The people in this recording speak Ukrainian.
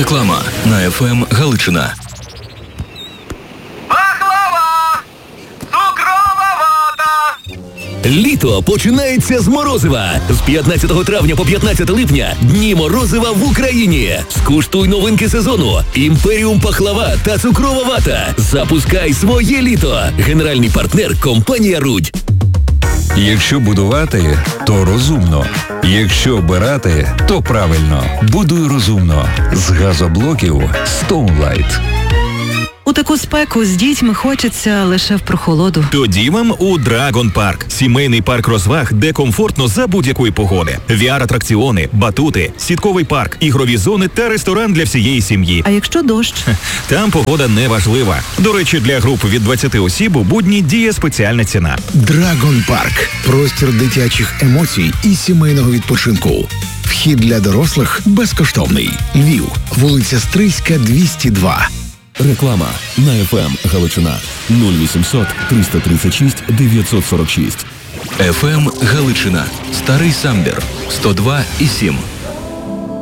Реклама на ФМ Галичина. Пахлава! Цукрова вата! Літо починається з морозива. З 15 травня по 15 липня дні морозива в Україні. Скуштуй новинки сезону. Імперіум Пахлава та цукрова вата. Запускай своє літо. Генеральний партнер – компанія «Рудь». Якщо будувати, то розумно. Якщо обирати, то правильно. Будуй розумно. З газоблоків Stoneline. У таку спеку з дітьми хочеться лише в прохолоду. Тоді вам у Драгон Парк. Сімейний парк розваг, де комфортно за будь-якої погоди. VR-атракціони, батути, сітковий парк, ігрові зони та ресторан для всієї сім'ї. А якщо дощ? Там погода не важлива. До речі, для груп від 20 осіб у будні діє спеціальна ціна. Драгон Парк – простір дитячих емоцій і сімейного відпочинку. Вхід для дорослих безкоштовний. Львів, вулиця Стрийська, 202. Реклама на ФМ Галичина. 0800 336 946. ФМ Галичина. Старий Самбір. 102,7.